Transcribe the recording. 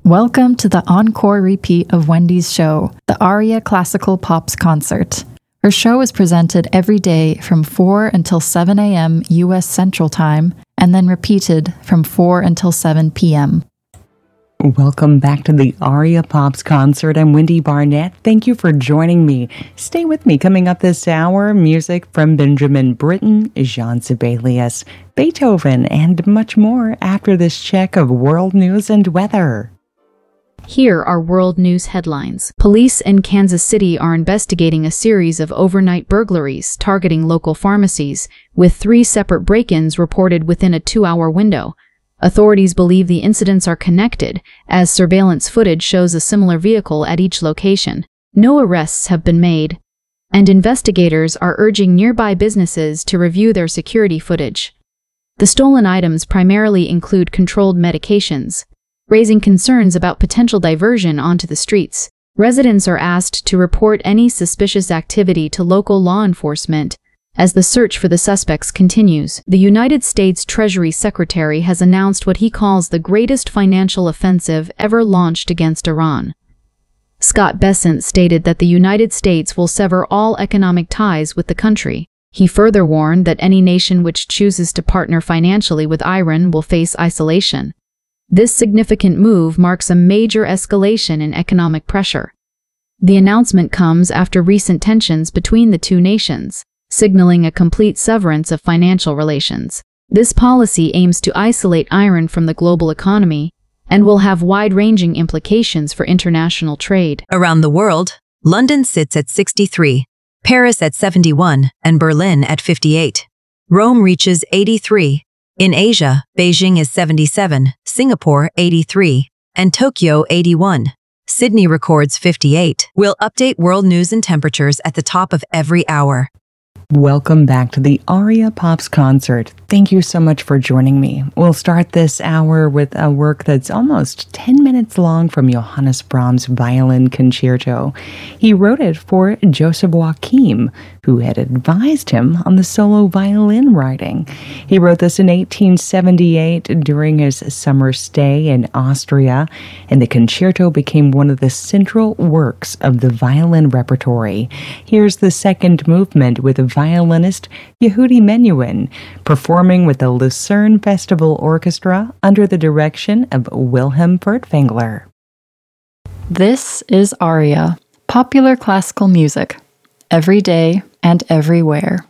Welcome to the encore repeat of Wendy's show, the Aria Classical Pops Concert. Her show is presented every day from 4 until 7 a.m. U.S. Central Time, and then repeated from 4 until 7 p.m. Welcome back to the Aria Pops Concert. I'm Wendy Barnett. Thank you for joining me. Stay with me. Coming up this hour, music from Benjamin Britten, Jean Sibelius, Beethoven, and much more after this check of world news and weather. Here are world news headlines. Police in Kansas City are investigating a series of overnight burglaries targeting local pharmacies, with 3 separate break-ins reported within a 2-hour window. Authorities believe the incidents are connected, as surveillance footage shows a similar vehicle at each location. No arrests have been made, and investigators are urging nearby businesses to review their security footage. The stolen items primarily include controlled medications, raising concerns about potential diversion onto the streets. Residents are asked to report any suspicious activity to local law enforcement as the search for the suspects continues. The United States Treasury Secretary has announced what he calls the greatest financial offensive ever launched against Iran. Scott Bessent stated that the United States will sever all economic ties with the country. He further warned that any nation which chooses to partner financially with Iran will face isolation. This significant move marks a major escalation in economic pressure. The announcement comes after recent tensions between the two nations, signaling a complete severance of financial relations. This policy aims to isolate Iran from the global economy and will have wide-ranging implications for international trade. Around the world, London sits at 63, Paris at 71, and Berlin at 58. Rome reaches 83. In Asia, Beijing is 77, Singapore 83, and Tokyo 81. Sydney records 58. We'll update world news and temperatures at the top of every hour. Welcome back to the Aria Pops Concert. Thank you so much for joining me. We'll start this hour with a work that's almost 10 minutes long from Johannes Brahms' Violin Concerto. He wrote it for Joseph Joachim, who had advised him on the solo violin writing. He wrote this in 1878 during his summer stay in Austria, and the concerto became one of the central works of the violin repertory. Here's the second movement with violinist Yehudi Menuhin, performing with the Lucerne Festival Orchestra under the direction of Wilhelm Furtwängler. This is Aria, popular classical music, every day and everywhere.